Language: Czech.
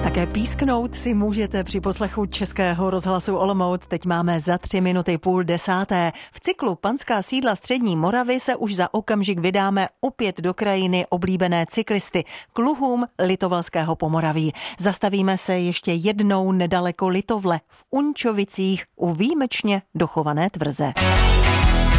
Také písknout si můžete při poslechu Českého rozhlasu Olomouc. Teď máme za 9:03. V cyklu Panská sídla střední Moravy se už za okamžik vydáme opět do krajiny oblíbené cyklisty k luhům Litovalského Pomoraví. Zastavíme se ještě jednou nedaleko Litovle v Unčovicích u výjimečně dochované tvrze.